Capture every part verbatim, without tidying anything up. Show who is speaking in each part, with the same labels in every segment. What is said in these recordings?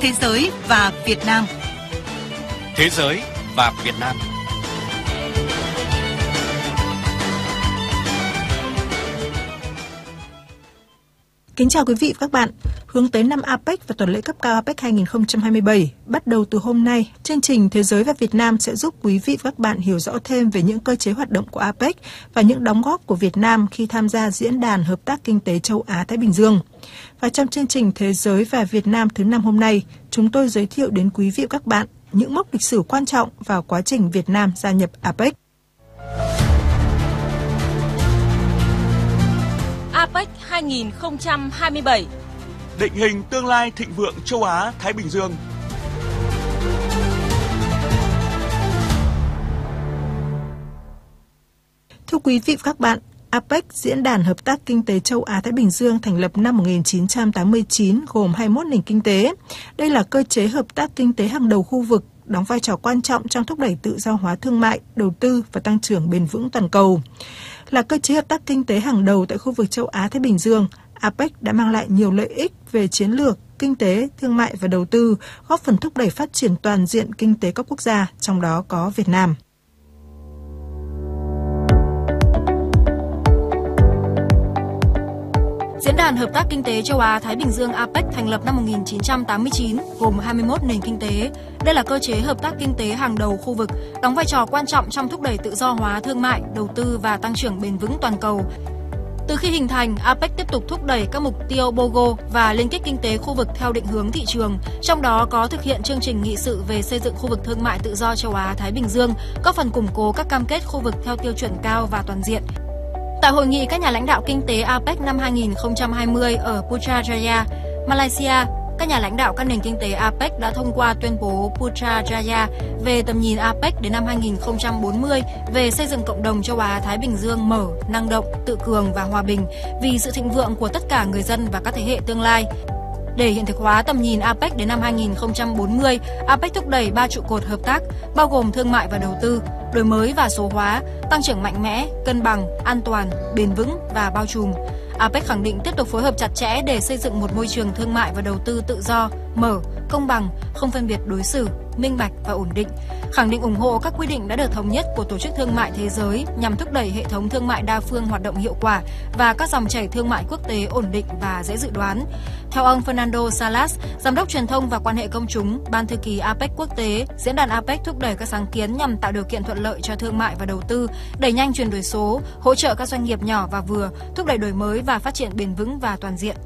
Speaker 1: Thế giới và Việt Nam.
Speaker 2: Thế giới và Việt Nam.
Speaker 3: Kính chào quý vị và các bạn. Hướng tới năm a pếch và tuần lễ cấp cao a pếch hai không hai bảy, bắt đầu từ hôm nay, chương trình Thế giới và Việt Nam sẽ giúp quý vị và các bạn hiểu rõ thêm về những cơ chế hoạt động của a pếch và những đóng góp của Việt Nam khi tham gia Diễn đàn Hợp tác Kinh tế Châu Á-Thái Bình Dương. Và trong chương trình Thế giới và Việt Nam thứ năm hôm nay, chúng tôi giới thiệu đến quý vị và các bạn những mốc lịch sử quan trọng vào quá trình Việt Nam gia nhập a pếch.
Speaker 4: a pếch hai không hai bảy.
Speaker 5: Định hình tương lai thịnh vượng châu Á-Thái Bình Dương.
Speaker 3: Thưa quý vị và các bạn, a pếch, Diễn đàn Hợp tác Kinh tế Châu Á-Thái Bình Dương thành lập năm một nghìn chín trăm tám mươi chín, gồm hai mươi mốt nền kinh tế. Đây là cơ chế hợp tác kinh tế hàng đầu khu vực, đóng vai trò quan trọng trong thúc đẩy tự do hóa thương mại, đầu tư và tăng trưởng bền vững toàn cầu. Là cơ chế hợp tác kinh tế hàng đầu tại khu vực châu Á-Thái Bình Dương, a pếch đã mang lại nhiều lợi ích về chiến lược, kinh tế, thương mại và đầu tư, góp phần thúc đẩy phát triển toàn diện kinh tế các quốc gia, trong đó có Việt Nam.
Speaker 4: Diễn đàn Hợp tác Kinh tế Châu Á-Thái Bình Dương a pếch thành lập năm một nghìn chín trăm tám mươi chín, gồm hai mươi mốt nền kinh tế. Đây là cơ chế hợp tác kinh tế hàng đầu khu vực, đóng vai trò quan trọng trong thúc đẩy tự do hóa thương mại, đầu tư và tăng trưởng bền vững toàn cầu. Từ khi hình thành, a pếch tiếp tục thúc đẩy các mục tiêu bê ô giê và liên kết kinh tế khu vực theo định hướng thị trường, trong đó có thực hiện chương trình nghị sự về xây dựng khu vực thương mại tự do châu Á-Thái Bình Dương, góp phần củng cố các cam kết khu vực theo tiêu chuẩn cao và toàn diện. Tại hội nghị các nhà lãnh đạo kinh tế a pếch năm hai không hai không ở Putrajaya, Malaysia, các nhà lãnh đạo các nền kinh tế a pếch đã thông qua tuyên bố Putrajaya về tầm nhìn a pếch đến năm hai không bốn không về xây dựng cộng đồng châu Á-Thái Bình Dương mở, năng động, tự cường và hòa bình vì sự thịnh vượng của tất cả người dân và các thế hệ tương lai. Để hiện thực hóa tầm nhìn a pếch đến năm hai không bốn không, a pếch thúc đẩy ba trụ cột hợp tác, bao gồm thương mại và đầu tư, đổi mới và số hóa, tăng trưởng mạnh mẽ, cân bằng, an toàn, bền vững và bao trùm. a pếch khẳng định tiếp tục phối hợp chặt chẽ để xây dựng một môi trường thương mại và đầu tư tự do, mở, công bằng, không phân biệt đối xử, minh bạch và ổn định, khẳng định ủng hộ các quy định đã được thống nhất của Tổ chức Thương mại Thế giới nhằm thúc đẩy hệ thống thương mại đa phương hoạt động hiệu quả và các dòng chảy thương mại quốc tế ổn định và dễ dự đoán. Theo ông Fernando Salas, Giám đốc Truyền thông và Quan hệ Công chúng, Ban Thư ký a pếch Quốc tế, Diễn đàn a pếch thúc đẩy các sáng kiến nhằm tạo điều kiện thuận lợi cho thương mại và đầu tư, đẩy nhanh chuyển đổi số, hỗ trợ các doanh nghiệp nhỏ và vừa, thúc đẩy đổi mới và phát triển bền vững và toàn diện.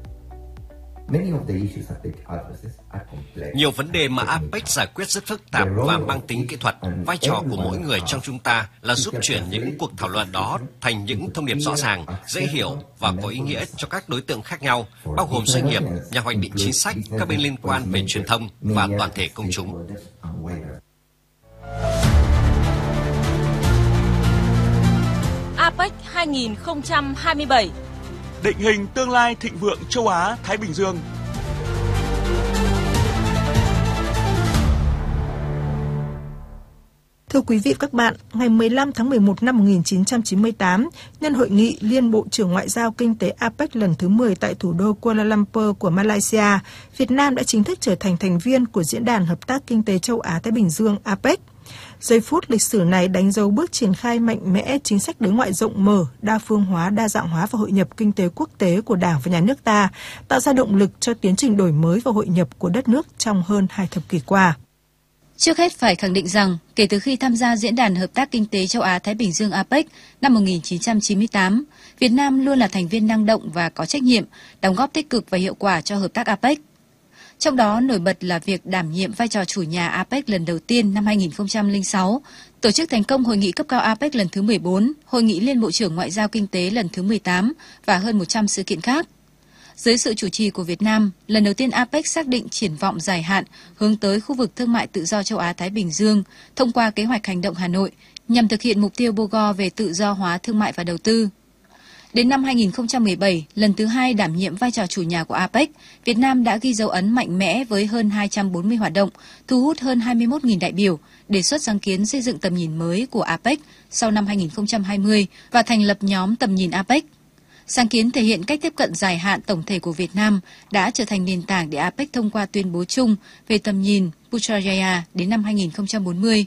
Speaker 2: Nhiều vấn đề mà a pếch giải quyết rất phức tạp và mang tính kỹ thuật. Vai trò của mỗi người trong chúng ta là giúp chuyển những cuộc thảo luận đó thành những thông điệp rõ ràng, dễ hiểu và có ý nghĩa cho các đối tượng khác nhau, bao gồm doanh nghiệp, nhà hoạch định chính sách, các bên liên quan về truyền thông và toàn thể công chúng.
Speaker 4: a pếch hai không hai bảy.
Speaker 5: Định hình tương lai thịnh vượng châu Á-Thái Bình Dương.
Speaker 3: Thưa quý vị và các bạn, ngày mười lăm tháng mười một năm một nghìn chín trăm chín mươi tám, nhân hội nghị Liên Bộ trưởng Ngoại giao Kinh tế a pếch lần thứ mười tại thủ đô Kuala Lumpur của Malaysia, Việt Nam đã chính thức trở thành thành viên của Diễn đàn Hợp tác Kinh tế Châu Á-Thái Bình Dương a pếch. Giây phút lịch sử này đánh dấu bước triển khai mạnh mẽ chính sách đối ngoại rộng mở, đa phương hóa, đa dạng hóa và hội nhập kinh tế quốc tế của Đảng và Nhà nước ta, tạo ra động lực cho tiến trình đổi mới và hội nhập của đất nước trong hơn hai thập kỷ qua.
Speaker 6: Trước hết phải khẳng định rằng, kể từ khi tham gia Diễn đàn Hợp tác Kinh tế Châu Á-Thái Bình Dương a pếch năm một nghìn chín trăm chín mươi tám, Việt Nam luôn là thành viên năng động và có trách nhiệm, đóng góp tích cực và hiệu quả cho hợp tác a pếch. Trong đó nổi bật là việc đảm nhiệm vai trò chủ nhà a pếch lần đầu tiên năm hai nghìn không trăm lẻ sáu, tổ chức thành công hội nghị cấp cao a pếch lần thứ mười bốn, hội nghị Liên Bộ trưởng Ngoại giao Kinh tế lần thứ mười tám và hơn một trăm sự kiện khác. Dưới sự chủ trì của Việt Nam, lần đầu tiên a pếch xác định triển vọng dài hạn hướng tới khu vực thương mại tự do châu Á-Thái Bình Dương thông qua kế hoạch hành động Hà Nội nhằm thực hiện mục tiêu bê ô giê về tự do hóa thương mại và đầu tư. Đến năm hai nghìn không trăm mười bảy, lần thứ hai đảm nhiệm vai trò chủ nhà của a pếch, Việt Nam đã ghi dấu ấn mạnh mẽ với hơn hai trăm bốn mươi hoạt động, thu hút hơn hai mươi mốt nghìn đại biểu, đề xuất sáng kiến xây dựng tầm nhìn mới của a pếch sau năm hai nghìn không trăm hai mươi và thành lập nhóm tầm nhìn a pếch. Sáng kiến thể hiện cách tiếp cận dài hạn tổng thể của Việt Nam đã trở thành nền tảng để a pếch thông qua tuyên bố chung về tầm nhìn Putrajaya đến năm hai nghìn không trăm bốn mươi.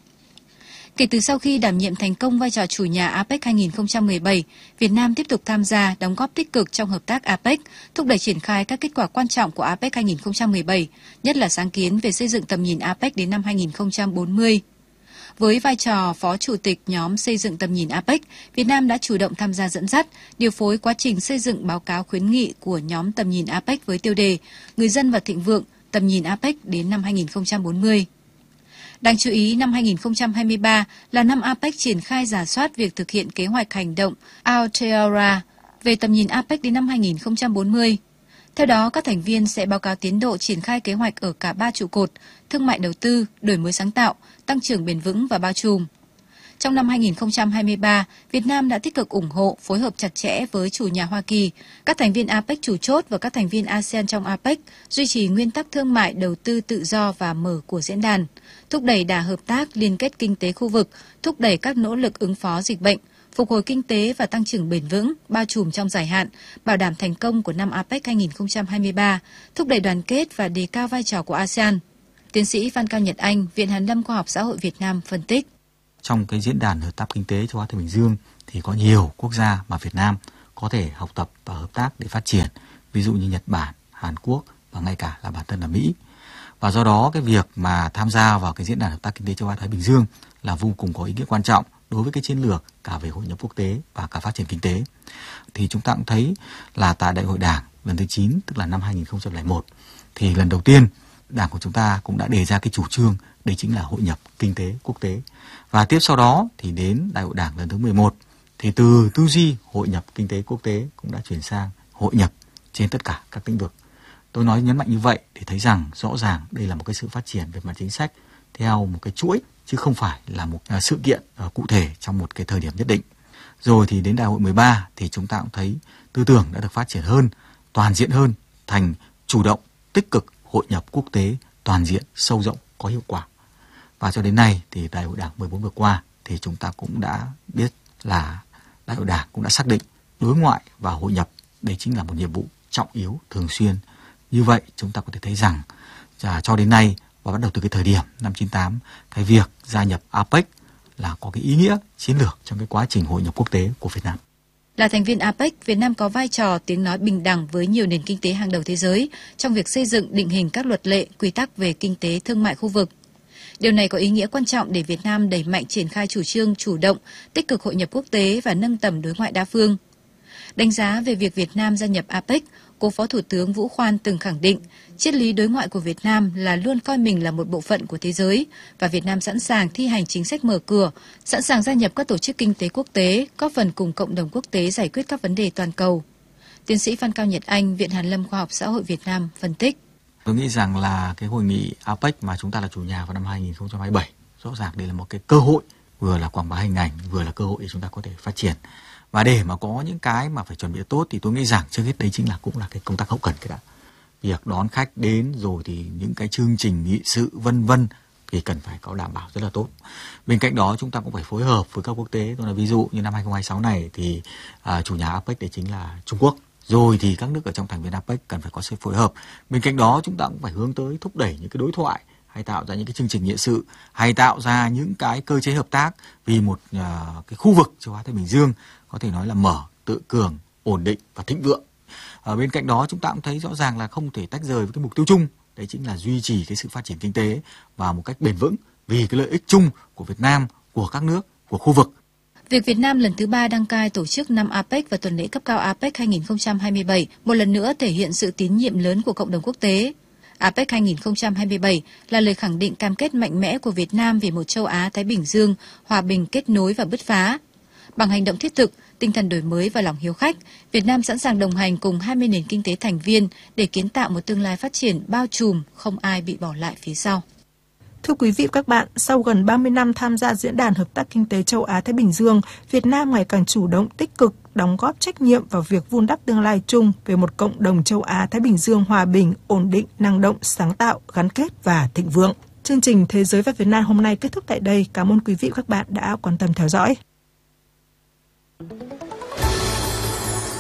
Speaker 6: Kể từ sau khi đảm nhiệm thành công vai trò chủ nhà a pếch hai nghìn không trăm mười bảy, Việt Nam tiếp tục tham gia, đóng góp tích cực trong hợp tác a pếch, thúc đẩy triển khai các kết quả quan trọng của a pếch hai nghìn không trăm mười bảy, nhất là sáng kiến về xây dựng tầm nhìn a pếch đến năm hai nghìn không trăm bốn mươi. Với vai trò Phó Chủ tịch nhóm xây dựng tầm nhìn a pếch, Việt Nam đã chủ động tham gia dẫn dắt, điều phối quá trình xây dựng báo cáo khuyến nghị của nhóm tầm nhìn a pếch với tiêu đề Người dân và thịnh vượng, tầm nhìn a pếch đến năm hai nghìn không trăm bốn mươi. Đáng chú ý, năm hai nghìn không trăm hai mươi ba là năm a pếch triển khai rà soát việc thực hiện kế hoạch hành động Aotearoa về tầm nhìn a pếch đến năm hai nghìn không trăm bốn mươi. Theo đó, các thành viên sẽ báo cáo tiến độ triển khai kế hoạch ở cả ba trụ cột: thương mại đầu tư, đổi mới sáng tạo, tăng trưởng bền vững và bao trùm. Trong năm hai nghìn không trăm hai mươi ba, Việt Nam đã tích cực ủng hộ, phối hợp chặt chẽ với chủ nhà Hoa Kỳ, các thành viên a pếch chủ chốt và các thành viên a sê an trong a pếch, duy trì nguyên tắc thương mại đầu tư tự do và mở của diễn đàn, thúc đẩy đà hợp tác liên kết kinh tế khu vực, thúc đẩy các nỗ lực ứng phó dịch bệnh, phục hồi kinh tế và tăng trưởng bền vững, bao trùm trong dài hạn, bảo đảm thành công của năm a pếch hai nghìn không trăm hai mươi ba, thúc đẩy đoàn kết và đề cao vai trò của a sê an. Tiến sĩ Phan Cao Nhật Anh, Viện Hàn lâm Khoa học Xã hội Việt Nam phân tích.
Speaker 7: Trong cái diễn đàn hợp tác kinh tế châu Á Thái Bình Dương thì có nhiều quốc gia mà Việt Nam có thể học tập và hợp tác để phát triển, ví dụ như Nhật Bản, Hàn Quốc và ngay cả là bản thân là Mỹ. Và do đó cái việc mà tham gia vào cái diễn đàn hợp tác kinh tế châu Á Thái Bình Dương là vô cùng có ý nghĩa quan trọng đối với cái chiến lược cả về hội nhập quốc tế và cả phát triển kinh tế. Thì chúng ta cũng thấy là tại Đại hội Đảng lần thứ chín, tức là năm hai nghìn không trăm lẻ một, thì lần đầu tiên Đảng của chúng ta cũng đã đề ra cái chủ trương, đấy chính là hội nhập kinh tế quốc tế. Và tiếp sau đó thì đến Đại hội Đảng lần thứ mười một, thì từ tư duy hội nhập kinh tế quốc tế cũng đã chuyển sang hội nhập trên tất cả các lĩnh vực. Tôi nói nhấn mạnh như vậy để thấy rằng rõ ràng đây là một cái sự phát triển về mặt chính sách theo một cái chuỗi, chứ không phải là một sự kiện uh, cụ thể trong một cái thời điểm nhất định. Rồi thì đến Đại hội mười ba thì chúng ta cũng thấy tư tưởng đã được phát triển hơn, toàn diện hơn, thành chủ động, tích cực hội nhập quốc tế, toàn diện, sâu rộng, có hiệu quả. Và cho đến nay thì Đại hội Đảng mười bốn vừa qua thì chúng ta cũng đã biết là Đại hội Đảng cũng đã xác định đối ngoại và hội nhập đây chính là một nhiệm vụ trọng yếu, thường xuyên. Như vậy chúng ta có thể thấy rằng à, cho đến nay và bắt đầu từ cái thời điểm năm chín tám, cái việc gia nhập a pếch là có cái ý nghĩa chiến lược trong cái quá trình hội nhập quốc tế của Việt Nam.
Speaker 6: Là thành viên a pếch, Việt Nam có vai trò tiếng nói bình đẳng với nhiều nền kinh tế hàng đầu thế giới trong việc xây dựng định hình các luật lệ, quy tắc về kinh tế thương mại khu vực. Điều này có ý nghĩa quan trọng để Việt Nam đẩy mạnh triển khai chủ trương chủ động, tích cực hội nhập quốc tế và nâng tầm đối ngoại đa phương. Đánh giá về việc Việt Nam gia nhập a pếch, Cố Phó Thủ tướng Vũ Khoan từng khẳng định, triết lý đối ngoại của Việt Nam là luôn coi mình là một bộ phận của thế giới và Việt Nam sẵn sàng thi hành chính sách mở cửa, sẵn sàng gia nhập các tổ chức kinh tế quốc tế, góp phần cùng cộng đồng quốc tế giải quyết các vấn đề toàn cầu. Tiến sĩ Phan Cao Nhật Anh, Viện Hàn lâm Khoa học Xã hội Việt Nam phân tích.
Speaker 7: Tôi nghĩ rằng là cái hội nghị a pếch mà chúng ta là chủ nhà vào năm hai nghìn không trăm hai mươi bảy, rõ ràng đây là một cái cơ hội, vừa là quảng bá hình ảnh, vừa là cơ hội để chúng ta có thể phát triển. Và để mà có những cái mà phải chuẩn bị tốt thì tôi nghĩ rằng trước hết đấy chính là cũng là cái công tác hậu cần cái đã. Việc đón khách đến rồi thì những cái chương trình nghị sự vân vân thì cần phải có đảm bảo rất là tốt. Bên cạnh đó chúng ta cũng phải phối hợp với các quốc tế. Tôi nói ví dụ như năm hai nghìn không trăm hai mươi sáu này thì à, chủ nhà a pếch đấy chính là Trung Quốc. Rồi thì các nước ở trong thành viên a pếch cần phải có sự phối hợp. Bên cạnh đó chúng ta cũng phải hướng tới thúc đẩy những cái đối thoại, hay tạo ra những cái chương trình nghị sự, hay tạo ra những cái cơ chế hợp tác vì một uh, cái khu vực châu Á Thái Bình Dương có thể nói là mở, tự cường, ổn định và thịnh vượng. Ở bên cạnh đó chúng ta cũng thấy rõ ràng là không thể tách rời với cái mục tiêu chung, đấy chính là duy trì cái sự phát triển kinh tế và một cách bền vững vì cái lợi ích chung của Việt Nam, của các nước, của khu vực.
Speaker 6: Việc Việt Nam lần thứ ba đăng cai tổ chức năm a pếch và tuần lễ cấp cao a pếch hai nghìn không trăm hai mươi bảy một lần nữa thể hiện sự tín nhiệm lớn của cộng đồng quốc tế. a pếch hai nghìn không trăm hai mươi bảy là lời khẳng định cam kết mạnh mẽ của Việt Nam về một châu Á Thái Bình Dương hòa bình, kết nối và bứt phá. Bằng hành động thiết thực, tinh thần đổi mới và lòng hiếu khách, Việt Nam sẵn sàng đồng hành cùng hai mươi nền kinh tế thành viên để kiến tạo một tương lai phát triển bao trùm, không ai bị bỏ lại phía sau.
Speaker 3: Thưa quý vị và các bạn, sau gần ba mươi năm tham gia Diễn đàn Hợp tác Kinh tế Châu Á Thái Bình Dương, Việt Nam ngày càng chủ động, tích cực, đóng góp trách nhiệm vào việc vun đắp tương lai chung về một cộng đồng châu Á Thái Bình Dương hòa bình, ổn định, năng động, sáng tạo, gắn kết và thịnh vượng. Chương trình Thế giới và Việt Nam hôm nay kết thúc tại đây. Cảm ơn quý vị và các bạn đã quan tâm theo dõi.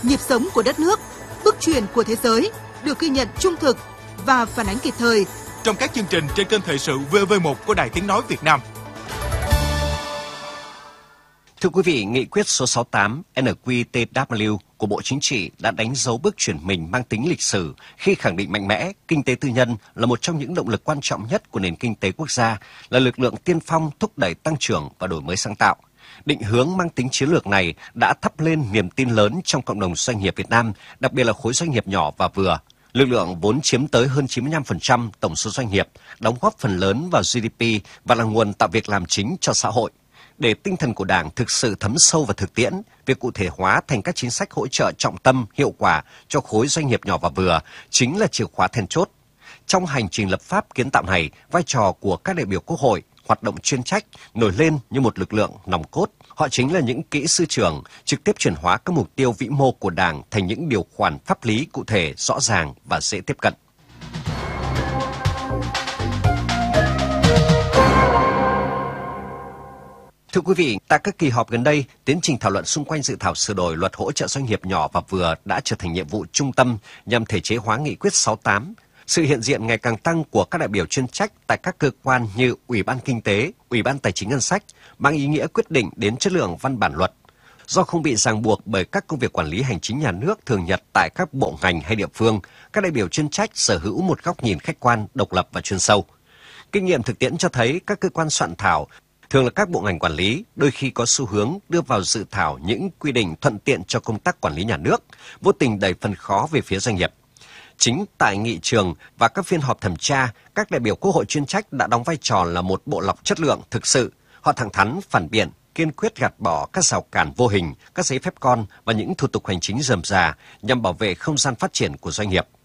Speaker 1: nhịp sống của đất nước, bước chuyển của thế giới được ghi nhận trung thực và phản ánh kịp thời
Speaker 5: trong các chương trình trên kênh thời sự vê o vê một của Đài Tiếng nói Việt Nam.
Speaker 2: Thưa quý vị, nghị quyết số sáu mươi tám en quy tê vê của Bộ Chính trị đã đánh dấu bước chuyển mình mang tính lịch sử khi khẳng định mạnh mẽ kinh tế tư nhân là một trong những động lực quan trọng nhất của nền kinh tế quốc gia, là lực lượng tiên phong thúc đẩy tăng trưởng và đổi mới sáng tạo. Định hướng mang tính chiến lược này đã thắp lên niềm tin lớn trong cộng đồng doanh nghiệp Việt Nam, đặc biệt là khối doanh nghiệp nhỏ và vừa. Lực lượng vốn chiếm tới hơn chín mươi lăm phần trăm tổng số doanh nghiệp, đóng góp phần lớn vào giê đê pê và là nguồn tạo việc làm chính cho xã hội. Để tinh thần của Đảng thực sự thấm sâu vào thực tiễn, việc cụ thể hóa thành các chính sách hỗ trợ trọng tâm, hiệu quả cho khối doanh nghiệp nhỏ và vừa chính là chìa khóa then chốt. Trong hành trình lập pháp kiến tạo này, vai trò của các đại biểu Quốc hội, hoạt động chuyên trách nổi lên như một lực lượng nòng cốt. Họ chính là những kỹ sư trưởng trực tiếp chuyển hóa các mục tiêu vĩ mô của Đảng thành những điều khoản pháp lý cụ thể, rõ ràng và dễ tiếp cận. Thưa quý vị, tại các kỳ họp gần đây, tiến trình thảo luận xung quanh dự thảo sửa đổi luật hỗ trợ doanh nghiệp nhỏ và vừa đã trở thành nhiệm vụ trung tâm nhằm thể chế hóa nghị quyết sáu mươi tám. Sự hiện diện ngày càng tăng của các đại biểu chuyên trách tại các cơ quan như Ủy ban Kinh tế, Ủy ban Tài chính Ngân sách mang ý nghĩa quyết định đến chất lượng văn bản luật. Do không bị ràng buộc bởi các công việc quản lý hành chính nhà nước thường nhật tại các bộ ngành hay địa phương, các đại biểu chuyên trách sở hữu một góc nhìn khách quan, độc lập và chuyên sâu. Kinh nghiệm thực tiễn cho thấy các cơ quan soạn thảo, thường là các bộ ngành quản lý, đôi khi có xu hướng đưa vào dự thảo những quy định thuận tiện cho công tác quản lý nhà nước, vô tình đẩy phần khó về phía doanh nghiệp. Chính tại nghị trường và các phiên họp thẩm tra, các đại biểu Quốc hội chuyên trách đã đóng vai trò là một bộ lọc chất lượng thực sự. Họ thẳng thắn, phản biện, kiên quyết gạt bỏ các rào cản vô hình, các giấy phép con và những thủ tục hành chính rườm rà nhằm bảo vệ không gian phát triển của doanh nghiệp.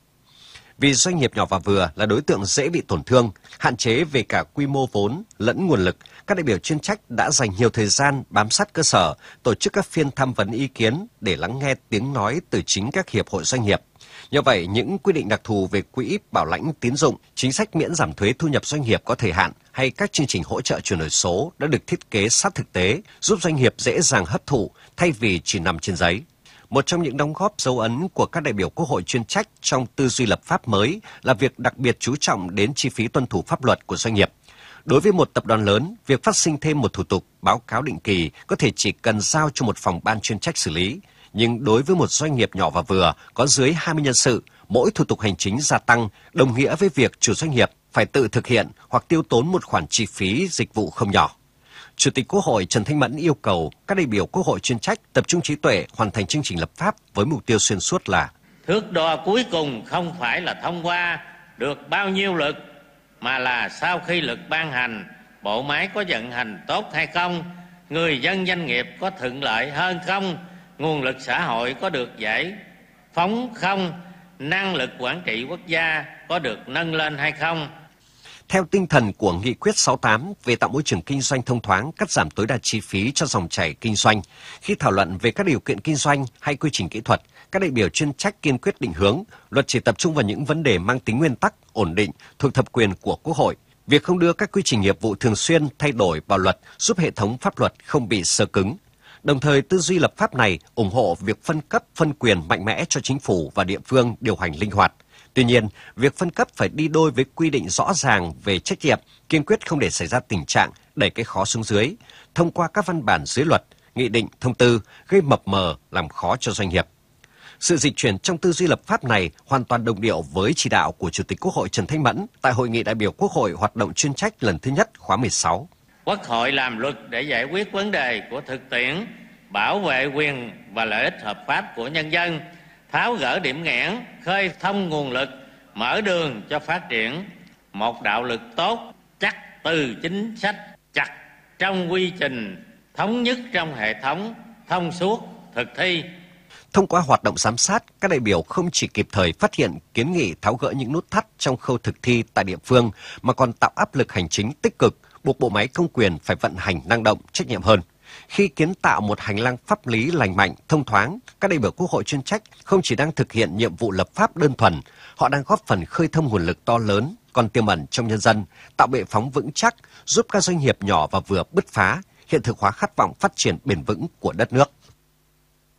Speaker 2: Vì doanh nghiệp nhỏ và vừa là đối tượng dễ bị tổn thương, hạn chế về cả quy mô vốn lẫn nguồn lực, các đại biểu chuyên trách đã dành nhiều thời gian bám sát cơ sở, tổ chức các phiên tham vấn ý kiến để lắng nghe tiếng nói từ chính các hiệp hội doanh nghiệp. Nhờ vậy, những quy định đặc thù về quỹ bảo lãnh tín dụng, chính sách miễn giảm thuế thu nhập doanh nghiệp có thời hạn hay các chương trình hỗ trợ chuyển đổi số đã được thiết kế sát thực tế, giúp doanh nghiệp dễ dàng hấp thụ thay vì chỉ nằm trên giấy. Một trong những đóng góp dấu ấn của các đại biểu Quốc hội chuyên trách trong tư duy lập pháp mới là việc đặc biệt chú trọng đến chi phí tuân thủ pháp luật của doanh nghiệp. Đối với một tập đoàn lớn, việc phát sinh thêm một thủ tục báo cáo định kỳ có thể chỉ cần giao cho một phòng ban chuyên trách xử lý. Nhưng đối với một doanh nghiệp nhỏ và vừa có dưới hai mươi nhân sự, mỗi thủ tục hành chính gia tăng đồng nghĩa với việc chủ doanh nghiệp phải tự thực hiện hoặc tiêu tốn một khoản chi phí dịch vụ không nhỏ. Chủ tịch Quốc hội Trần Thanh Mẫn yêu cầu các đại biểu Quốc hội chuyên trách tập trung trí tuệ hoàn thành chương trình lập pháp với mục tiêu xuyên suốt là
Speaker 8: thước đo cuối cùng không phải là thông qua được bao nhiêu luật, mà là sau khi luật ban hành, bộ máy có vận hành tốt hay không, người dân doanh nghiệp có thuận lợi hơn không, nguồn lực xã hội có được giải phóng không, năng lực quản trị quốc gia có được nâng lên hay không.
Speaker 2: Theo tinh thần của Nghị quyết sáu mươi tám về tạo môi trường kinh doanh thông thoáng, cắt giảm tối đa chi phí cho dòng chảy kinh doanh, khi thảo luận về các điều kiện kinh doanh hay quy trình kỹ thuật, các đại biểu chuyên trách kiên quyết định hướng, luật chỉ tập trung vào những vấn đề mang tính nguyên tắc, ổn định, thuộc thẩm quyền của Quốc hội. Việc không đưa các quy trình nghiệp vụ thường xuyên thay đổi vào luật giúp hệ thống pháp luật không bị xơ cứng. Đồng thời, tư duy lập pháp này ủng hộ việc phân cấp, phân quyền mạnh mẽ cho chính phủ và địa phương điều hành linh hoạt. Tuy nhiên, việc phân cấp phải đi đôi với quy định rõ ràng về trách nhiệm, kiên quyết không để xảy ra tình trạng đẩy cái khó xuống dưới, thông qua các văn bản dưới luật, nghị định, thông tư, gây mập mờ, làm khó cho doanh nghiệp. Sự dịch chuyển trong tư duy lập pháp này hoàn toàn đồng điệu với chỉ đạo của Chủ tịch Quốc hội Trần Thanh Mẫn tại Hội nghị đại biểu Quốc hội hoạt động chuyên trách lần thứ nhất khóa mười sáu.
Speaker 8: Quốc hội làm luật để giải quyết vấn đề của thực tiễn, bảo vệ quyền và lợi ích hợp pháp của nhân dân, tháo gỡ điểm nghẽn, khơi thông nguồn lực, mở đường cho phát triển. Một đạo lực tốt, chắc từ chính sách, chặt trong quy trình, thống nhất trong hệ thống, thông suốt, thực thi.
Speaker 2: Thông qua hoạt động giám sát, các đại biểu không chỉ kịp thời phát hiện, kiến nghị tháo gỡ những nút thắt trong khâu thực thi tại địa phương, mà còn tạo áp lực hành chính tích cực, buộc bộ máy công quyền phải vận hành năng động, trách nhiệm hơn. Khi kiến tạo một hành lang pháp lý lành mạnh, thông thoáng, các đại biểu Quốc hội chuyên trách không chỉ đang thực hiện nhiệm vụ lập pháp đơn thuần, họ đang góp phần khơi thông nguồn lực to lớn còn tiềm ẩn trong nhân dân, tạo bệ phóng vững chắc, giúp các doanh nghiệp nhỏ và vừa bứt phá, hiện thực hóa khát vọng phát triển bền vững của đất nước.